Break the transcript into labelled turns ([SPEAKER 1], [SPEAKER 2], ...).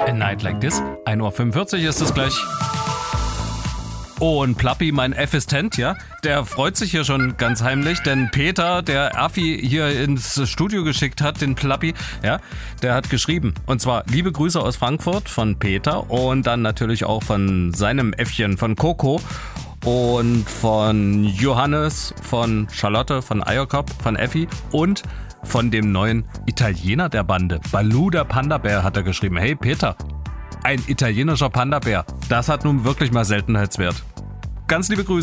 [SPEAKER 1] A Night Like This. 1:45 Uhr ist es gleich. Und Plappi, mein Assistent, ja, der freut sich hier schon ganz heimlich, denn Peter, der Affi hier ins Studio geschickt hat, den Plappi, ja, der hat geschrieben. Und zwar liebe Grüße aus Frankfurt von Peter und dann natürlich auch von seinem Äffchen, von Coco und von Johannes, von Charlotte, von Eierkopf, von Effi und von dem neuen Italiener der Bande. Baloo der Panda-Bär hat er geschrieben. Hey Peter, ein italienischer Panda-Bär, das hat nun wirklich mal Seltenheitswert. Ganz liebe Grüße.